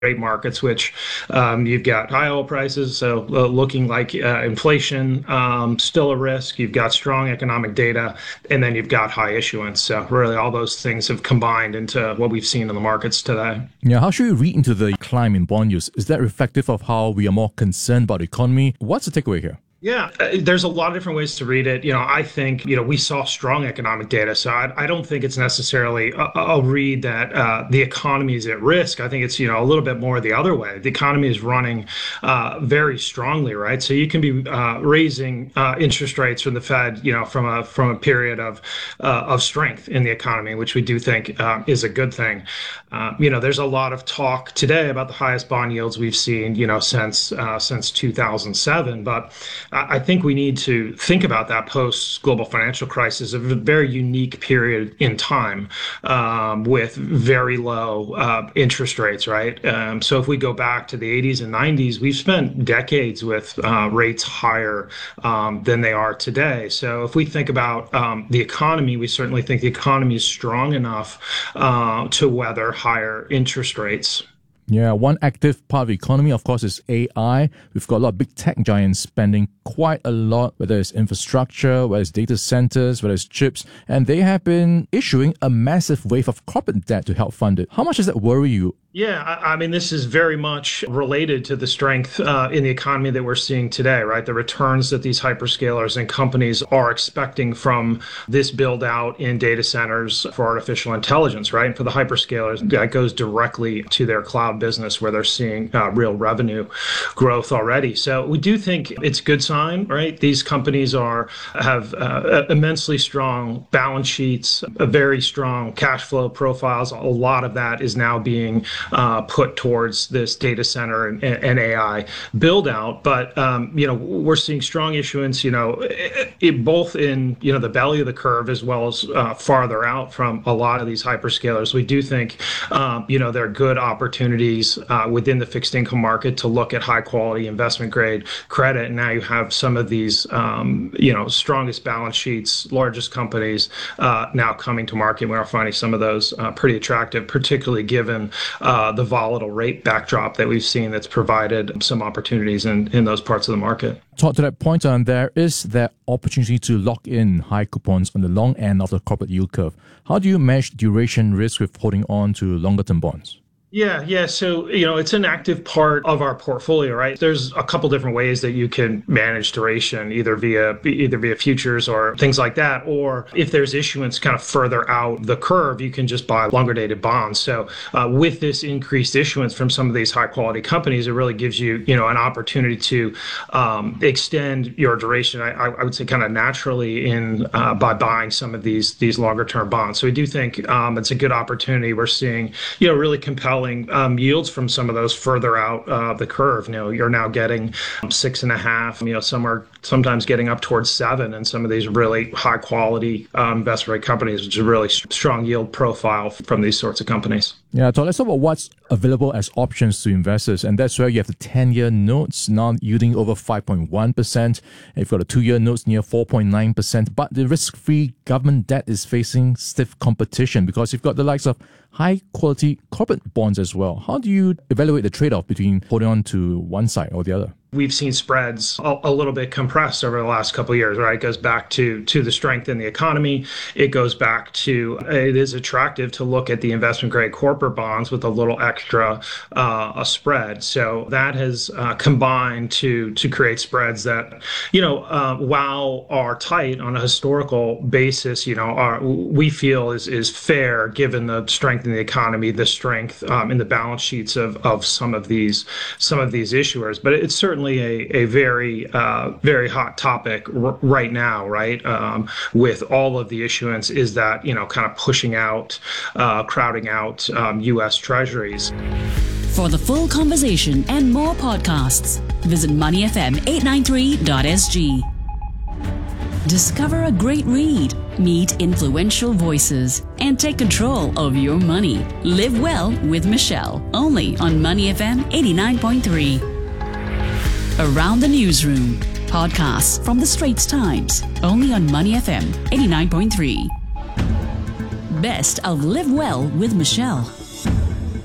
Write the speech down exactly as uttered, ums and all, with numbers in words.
rate markets, which um, you've got high oil prices, so uh, looking like uh, inflation um, still a risk. You've got strong economic data, and then you've got high issuance. So really, all those things have combined into what we've seen in the markets today. Yeah, how should we read into the climb in bond yields? Is that reflective of how we are more concerned about the economy? What's the takeaway here? Yeah, uh, there's a lot of different ways to read it. You know, I think, you know, we saw strong economic data. So I, I don't think it's necessarily a, a read that uh, the economy is at risk. I think it's, you know, a little bit more the other way. The economy is running uh, very strongly, right? So you can be uh, raising uh, interest rates from the Fed, you know, from a from a period of uh, of strength in the economy, which we do think uh, is a good thing. Uh, you know, there's a lot of talk today about the highest bond yields we've seen, you know, since uh, since two thousand seven, but I think we need to think about that post-global financial crisis, a very unique period in time um, with very low uh, interest rates, right? Um, so if we go back to the eighties and nineties, we've spent decades with uh, rates higher um, than they are today. So if we think about um, the economy, we certainly think the economy is strong enough uh, to weather higher interest rates. Yeah, one active part of the economy, of course, is A I. We've got a lot of big tech giants spending quite a lot, whether it's infrastructure, whether it's data centers, whether it's chips, and they have been issuing a massive wave of corporate debt to help fund it. How much does that worry you? Yeah, I, I mean, this is very much related to the strength uh, in the economy that we're seeing today, right? The returns that these hyperscalers and companies are expecting from this build out in data centers for artificial intelligence, right? And for the hyperscalers, that goes directly to their cloud business where they're seeing uh, real revenue growth already. So we do think it's a good sign, right? These companies are have uh, immensely strong balance sheets, a very strong cash flow profiles. A lot of that is now being Uh, put towards this data center and, and A I build out. But, um, you know, we're seeing strong issuance, you know, it, it, both in, you know, the belly of the curve as well as uh, farther out from a lot of these hyperscalers. We do think, um, you know, there are good opportunities uh, within the fixed income market to look at high quality investment grade credit. And now you have some of these, um, you know, strongest balance sheets, largest companies uh, now coming to market. We are finding some of those uh, pretty attractive, particularly given Uh, the volatile rate backdrop that we've seen that's provided some opportunities in, in those parts of the market. Talk to that point on there, is there opportunity to lock in high coupons on the long end of the corporate yield curve? How do you manage duration risk with holding on to longer term bonds? Yeah, yeah. So, you know, it's an active part of our portfolio, right? There's a couple different ways that you can manage duration, either via either via futures or things like that. Or if there's issuance kind of further out the curve, you can just buy longer dated bonds. So uh, with this increased issuance from some of these high quality companies, it really gives you, you know, an opportunity to um, extend your duration. I, I would say kind of naturally in uh, by buying some of these these longer term bonds. So we do think um, it's a good opportunity. We're seeing, you know, really compelling Um, yields from some of those further out uh, the curve. You know, you're now getting um, six and a half. You know, some are sometimes getting up towards seven, and some of these really high quality um, investment grade companies, which is a really strong yield profile from these sorts of companies. Yeah, so let's talk about what's available as options to investors, and that's where you have the ten-year notes now yielding over five point one percent. You've got the two-year notes near four point nine percent, but the risk-free government debt is facing stiff competition because you've got the likes of high-quality corporate bonds as well. How do you evaluate the trade-off between holding on to one side or the other? We've seen spreads a, a little bit compressed over the last couple of years, right? It goes back to to the strength in the economy. It goes back to, it is attractive to look at the investment grade corporate bonds with a little extra uh, a spread. So that has uh, combined to to create spreads that, you know, uh, while are tight on a historical basis, you know, are, we feel is is fair given the strength in the economy, the strength um, in the balance sheets of of some of these some of these issuers. But it's certainly A, a very, uh, very hot topic r- right now, right? Um, with all of the issuance, is that, you know, kind of pushing out, uh, crowding out um, U S Treasuries. For the full conversation and more podcasts, visit money f m eight nine three dot s g. Discover a great read, meet influential voices, and take control of your money. Live well with Michelle, only on Money F M eighty-nine point three. Around the Newsroom, podcasts from the Straits Times, only on Money F M eighty-nine point three. Best of Live Well with Michelle.